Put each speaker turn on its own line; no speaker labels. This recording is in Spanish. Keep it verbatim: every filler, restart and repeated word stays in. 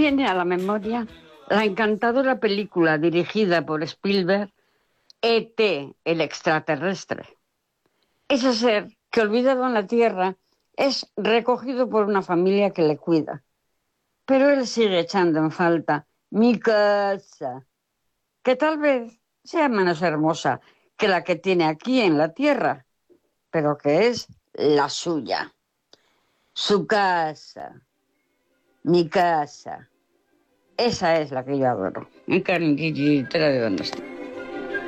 viene a la memoria la encantadora película dirigida por Spielberg, E T, el extraterrestre. Ese ser que, olvidado en la Tierra, es recogido por una familia que le cuida. Pero él sigue echando en falta mi casa, que tal vez sea menos hermosa que la que tiene aquí en la Tierra, pero que es la suya. Su casa, mi casa. Esa es la que yo adoro. En carne, ¿de dónde está?